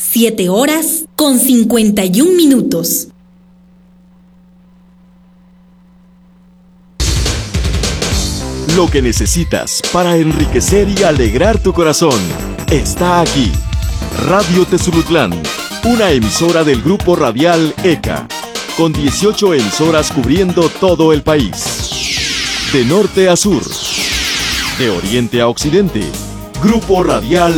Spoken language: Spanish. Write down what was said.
7:51. Lo que necesitas para enriquecer y alegrar tu corazón está aquí. Radio Tezulutlán, una emisora del grupo radial ECA, con 18 emisoras cubriendo todo el país. De norte a sur, de oriente a occidente, Grupo Radial